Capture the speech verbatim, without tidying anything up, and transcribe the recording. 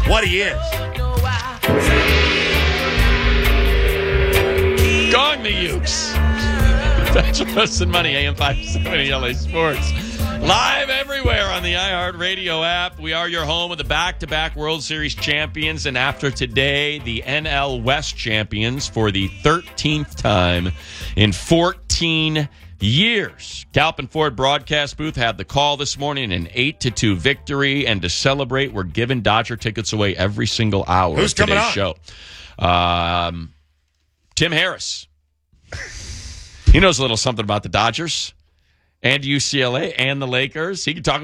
what he is. Gong the Ukes. That's Russ and Money, A M five seventy L A Sports. Live everywhere on the iHeartRadio app. We are your home of the back-to-back World Series champions, and after today, the N L West champions for the thirteenth time in fourteen years. Galpin Ford broadcast booth had the call this morning, an eight to two victory, and to celebrate, we're giving Dodger tickets away every single hour Who's of today's coming on? show. Um, Tim Harris. He knows a little something about the Dodgers and U C L A and the Lakers. He can talk